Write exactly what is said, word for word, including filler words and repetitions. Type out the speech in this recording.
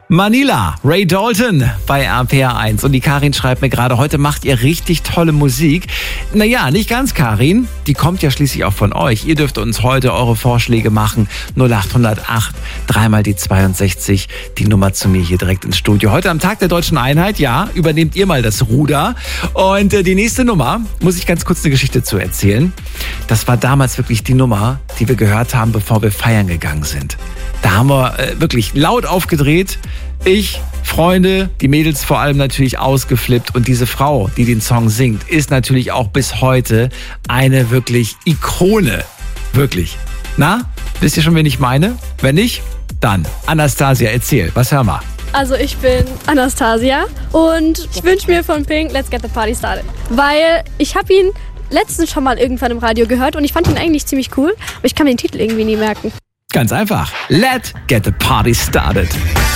Manila, Ray Dalton bei R P R eins. Und die Karin schreibt mir gerade, heute macht ihr richtig tolle Musik. Naja, nicht ganz, Karin. Die kommt ja schließlich auch von euch. Ihr dürft uns heute eure Vorschläge machen. null acht null acht, dreimal die zweiundsechzig, die Nummer zu mir hier direkt ins Studio. Heute am Tag der Deutschen Einheit, ja, übernehmt ihr mal das Ruder. Und äh, die nächste Nummer, muss ich ganz kurz eine Geschichte zu erzählen. Das war damals wirklich die Nummer, die wir gehört haben, bevor wir feiern gegangen sind. Da haben wir äh, wirklich laut aufgedreht. Ich, Freunde, die Mädels vor allem natürlich ausgeflippt. Und diese Frau, die den Song singt, ist natürlich auch bis heute eine wirklich Ikone. Wirklich. Na, wisst ihr schon, wen ich meine? Wenn nicht, dann Anastasia, erzähl. Was hör mal? Also ich bin Anastasia und ich wünsche mir von Pink Let's Get the Party Started. Weil ich habe ihn letztens schon mal irgendwann im Radio gehört und ich fand ihn eigentlich ziemlich cool. Aber ich kann mir den Titel irgendwie nie merken. Ganz einfach. Let's Get the Party Started.